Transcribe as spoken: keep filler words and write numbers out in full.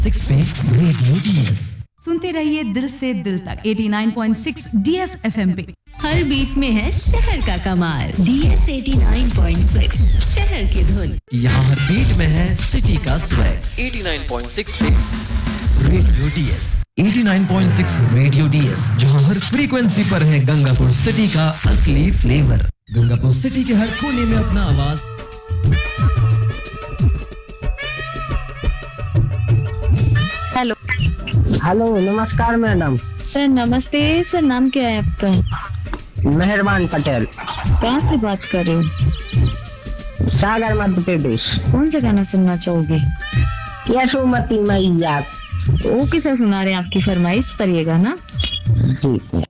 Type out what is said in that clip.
Six पे radio DS सुनते रहिए दिल से दिल तक eighty nine point six DS FM पे। हर बीट में है शहर का कमाल। DS eighty nine point six शहर की धुन। यहाँ हर बीट में है सिटी का swag. Eighty nine point six पे radio DS eighty nine point six radio DS, जहाँ हर फ्रीक्वेंसी पर है गंगापुर सिटी का असली फ्लेवर। गंगापुर सिटी के हर कोने में अपना आवाज। हेलो हेलो, नमस्कार मैडम। सर नमस्ते सर, नाम क्या है आपका? मेहरबान पटेल। कहाँ से बात कर रहे हो? सागर मध्य प्रदेश। कौन सा गाना सुनना चाहोगे? यशोमती मैया। ओके सर, सुना रहे हैं आपकी फरमाइश पर ये गाना। जी।